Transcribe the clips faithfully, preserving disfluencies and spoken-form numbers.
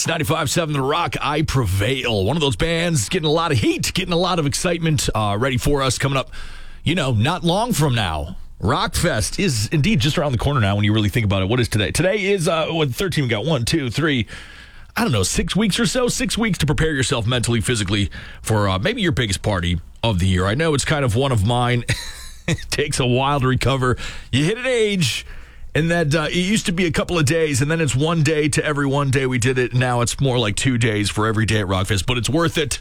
It's ninety-five point seven The Rock, I Prevail. One of those bands getting a lot of heat, getting a lot of excitement uh, ready for us coming up, you know, not long from now. Rockfest is indeed just around the corner now when you really think about it. What is today? Today is, uh, what, thirteen, we got one, two, three, I don't know, six weeks or so, six weeks to prepare yourself mentally, physically for uh, maybe your biggest party of the year. I know it's kind of one of mine. It takes a while to recover. You hit an age, and that uh, it used to be a couple of days, and then it's one day to every one day we did it. And now it's more like two days for every day at Rockfest, but it's worth it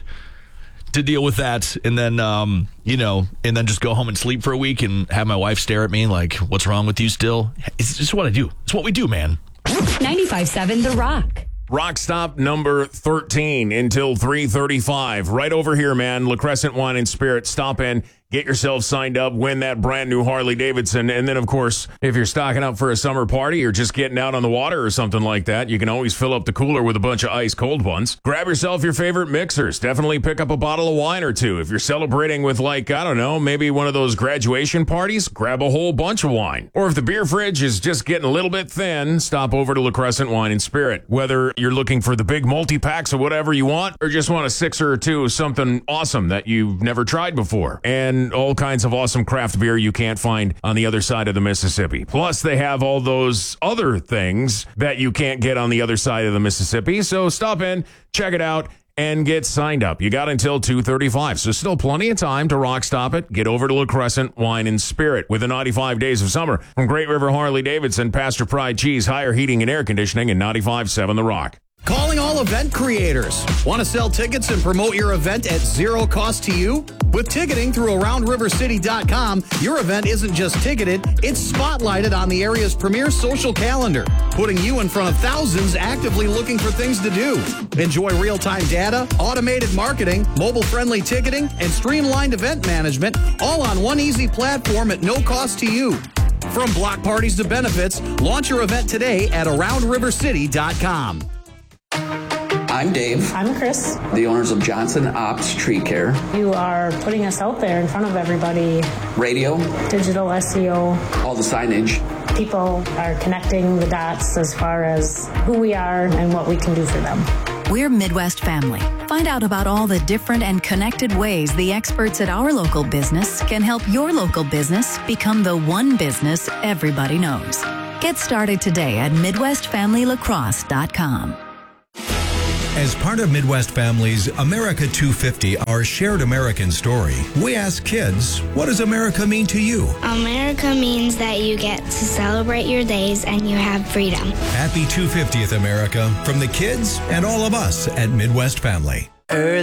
to deal with that, and then, um, you know, and then just go home and sleep for a week and have my wife stare at me like, what's wrong with you still? It's just what I do. It's what we do, man. ninety-five point seven The Rock. Rock stop number thirteen until three thirty-five. Right over here, man. La Crescent Wine and Spirit. Stop in. Get yourself signed up, win that brand new Harley Davidson. And then, of course, if you're stocking up for a summer party or just getting out on the water or something like that, you can always fill up the cooler with a bunch of ice cold ones. Grab yourself your favorite mixers. Definitely pick up a bottle of wine or two. If you're celebrating with, like, I don't know, maybe one of those graduation parties, grab a whole bunch of wine. Or if the beer fridge is just getting a little bit thin, stop over to La Crescent Wine and Spirit. Whether you're looking for the big multi-packs of whatever you want or just want a sixer or two of something awesome that you've never tried before. And all kinds of awesome craft beer you can't find on the other side of the Mississippi. Plus, they have all those other things that you can't get on the other side of the Mississippi. So stop in, check it out, and get signed up. You got until two thirty-five, so still plenty of time to rock stop it. Get over to La Crescent Wine and Spirit with the ninety-five days of summer. From Great River Harley Davidson, Pastor Pride Cheese, Higher Heating and Air Conditioning, and ninety-five point seven The Rock. Calling all event creators. Want to sell tickets and promote your event at zero cost to you? With ticketing through around river city dot com, your event isn't just ticketed, it's spotlighted on the area's premier social calendar, putting you in front of thousands actively looking for things to do. Enjoy real-time data, automated marketing, mobile-friendly ticketing, and streamlined event management, all on one easy platform at no cost to you. From block parties to benefits, launch your event today at around river city dot com. I'm Dave. I'm Chris. The owners of Johnson Ops Tree Care. You are putting us out there in front of everybody. Radio. Digital S E O. All the signage. People are connecting the dots as far as who we are and what we can do for them. We're Midwest Family. Find out about all the different and connected ways the experts at our local business can help your local business become the one business everybody knows. Get started today at midwest family lacrosse dot com. As part of Midwest Family's America two fifty, our shared American story, we ask kids, what does America mean to you? America means that you get to celebrate your days and you have freedom. Happy two hundred fiftieth America from the kids and all of us at Midwest Family. Early